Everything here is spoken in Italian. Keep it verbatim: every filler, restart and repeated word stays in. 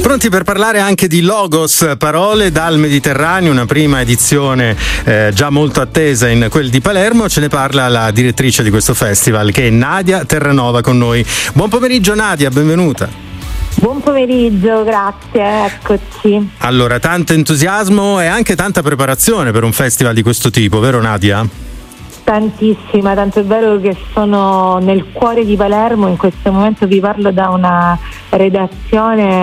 Pronti per parlare anche di Logos, Parole dal Mediterraneo, una prima edizione eh, già molto attesa in quel di Palermo. Ce ne parla la direttrice di questo festival, che è Nadia Terranova, con noi. Buon pomeriggio Nadia, benvenuta. Buon pomeriggio, grazie, eccoci. Allora, tanto entusiasmo e anche tanta preparazione per un festival di questo tipo, vero Nadia? Tantissima, tanto è vero che sono nel cuore di Palermo, in questo momento vi parlo da una redazione